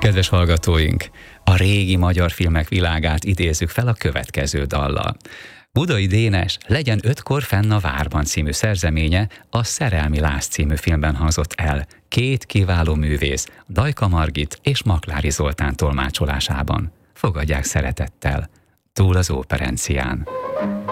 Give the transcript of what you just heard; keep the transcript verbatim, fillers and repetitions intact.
Kedves hallgatóink, a régi magyar filmek világát idézzük fel a következő dallal. Budai Dénes Legyen ötkor fenn a várban című szerzeménye a Szerelmi Láz című filmben hangzott el két kiváló művész, Dajka Margit és Maklári Zoltán tolmácsolásában. Fogadják szeretettel, Túl az óperencián.